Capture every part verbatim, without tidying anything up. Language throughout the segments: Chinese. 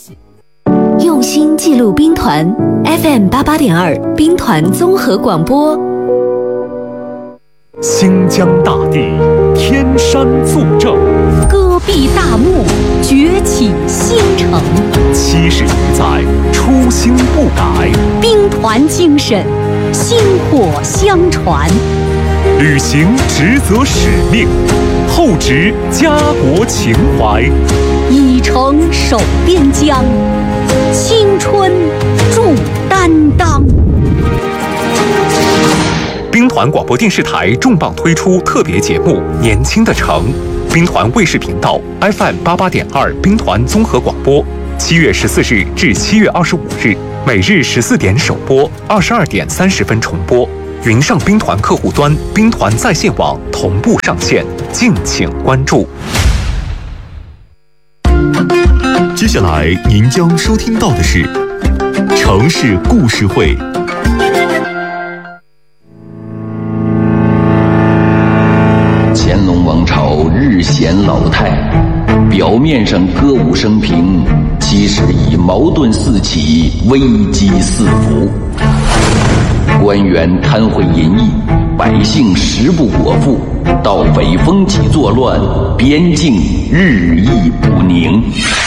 用心记录兵团 F M 八八点二兵团综合广播。 新疆大地，天山作证， 戈壁大漠，崛起新城。 七十余载，初心不改， 兵团精神，薪火相传。 履行职责使命，厚植家国情怀， 以诚守边疆，青春铸担当。 兵团广播电视台重磅推出特别节目《年轻的城》，兵团卫视频道 F M 八八点二兵团综合广播，七月十四日至七月二十五日，每日十四点首播，二十二点三十分重播。云上兵团客户端、兵团在线网同步上线，敬请关注。 接下来您将收听到的是城市故事会。 乾隆王朝日显老态，表面上歌舞升平，其实已矛盾四起，危机四伏。官员贪贿淫逸，百姓食不果腹，盗匪风起作乱，边境日益不宁。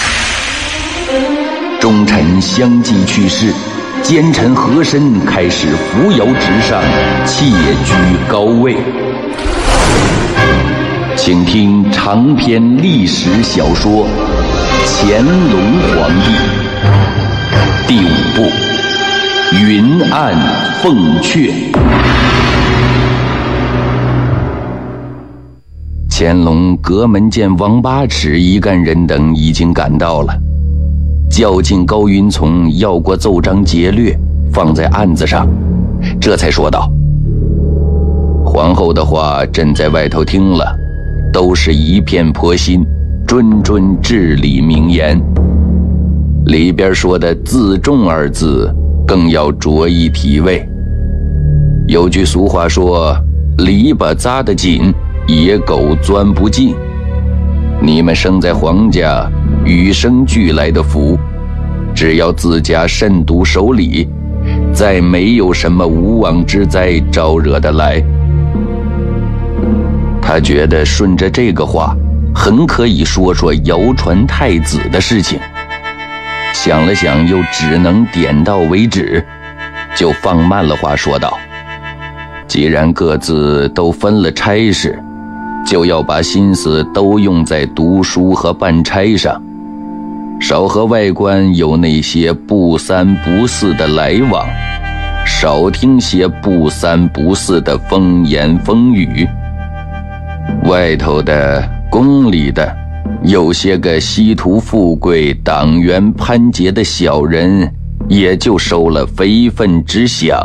忠臣相继去世，奸臣和珅开始扶摇直上，窃居高位。请听长篇历史小说《乾隆皇帝》第五部《云暗凤阙》。乾隆阁门见王八尺一干人等已经赶到了，较劲高云从要过奏章劫掠，放在案子上，这才说道：皇后的话朕在外头听了，都是一片颇心，谆谆至理名言。里边说的自重二字更要着意体味。有句俗话说，篱笆扎得紧，野狗钻不进。你们生在皇家，与生俱来的福，只要自家慎独守礼，再没有什么无妄之灾招惹得来。他觉得顺着这个话，很可以说说谣传太子的事情。想了想，又只能点到为止，就放慢了话说道：既然各自都分了差事，就要把心思都用在读书和办差上，少和外官有那些不三不四的来往，少听些不三不四的风言风语。外头的宫里的有些个稀图富贵、党员攀结的小人，也就收了非分之饷。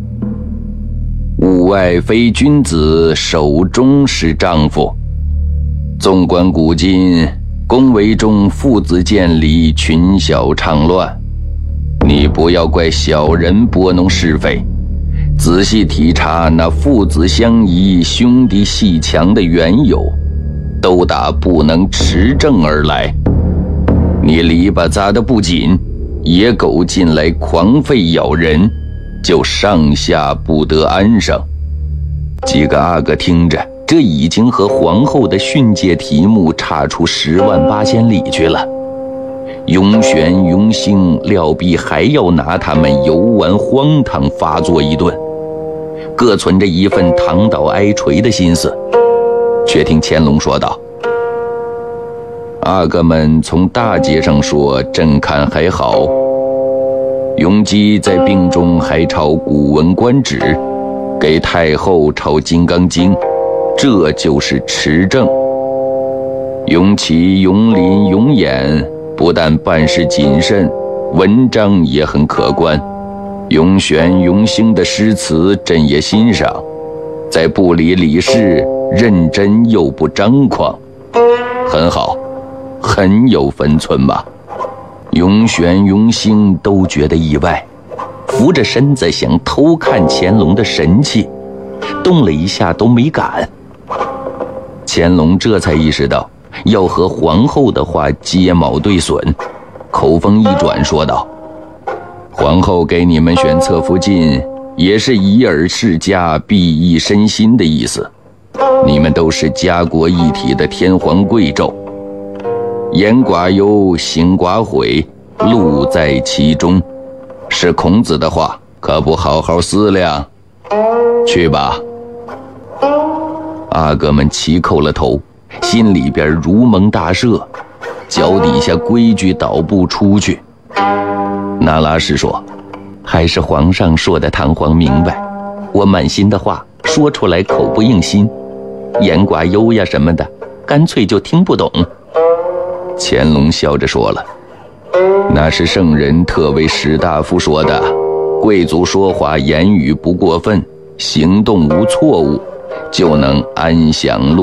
物外非君子，手中是丈夫。纵观古今，宫闱中父子见离，群小唱乱。你不要怪小人拨弄是非，仔细体察那父子相依、兄弟戏强的缘由，都打不能持正而来。你篱笆扎得不紧，野狗进来狂吠咬人，就上下不得安生。几个阿哥听着，这已经和皇后的训诫题目差出十万八千里去了。雍玄、雍兴料必还要拿他们游玩荒唐发作一顿，各存着一份躺倒挨锤的心思。却听乾隆说道：阿哥们从大节上说，朕看还好。雍基在病中还抄古文观止，给太后抄金刚经，这就是持正。雍齐、雍林、雍衍不但办事谨慎，文章也很可观。雍玄、雍兴的诗词朕也欣赏，在部里理事，认真又不张狂，很好，很有分寸嘛。雍玄、雍兴都觉得意外，扶着身子想偷看乾隆的神气，动了一下都没敢。乾隆这才意识到要和皇后的话接卯对损， 口风一转说道：皇后给你们选侧福晋，也是以尔世家，必益身心的意思。你们都是家国一体的天皇贵胄，言寡忧，行寡悔，路在其中，是孔子的话，可不好好思量。去吧。阿哥们齐叩了头，心里边如蒙大赦，脚底下规矩倒步出去。那拉氏说：还是皇上说的堂皇明白，我满心的话说出来口不应心，言寡忧呀什么的，干脆就听不懂。乾隆笑着说了：那是圣人特为士大夫说的，贵族说话言语不过分，行动无错误，就能安享乐